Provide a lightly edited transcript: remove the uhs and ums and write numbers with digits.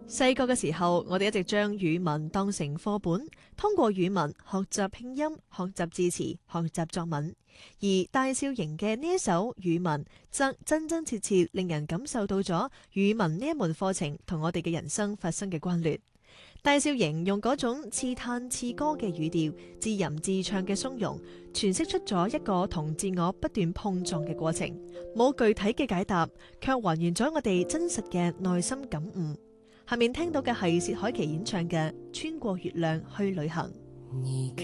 細個嘅時候，我哋一直將語文當成課本，通過語文學習拼音、學習字詞、學習作文。而戴少瑩嘅呢一首語文，則真真切切令人感受到咗語文呢一門課程同我哋嘅人生發生嘅關聯。戴少瑩用嗰種似嘆似歌嘅語調，自吟自唱嘅鬆容，詮釋出咗一個同自我不斷碰撞嘅過程。冇具體嘅解答，卻還原咗我哋真實嘅內心感悟。下面聽到嘅係薛凱琪演唱嘅《穿過月亮去旅行》。